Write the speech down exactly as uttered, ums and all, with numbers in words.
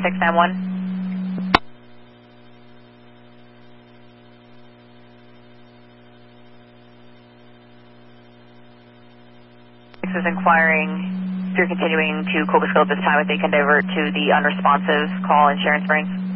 six nine one. This is inquiring if you're continuing to Cobus Hill at this time. If they can divert to the unresponsive call in Sharon Springs.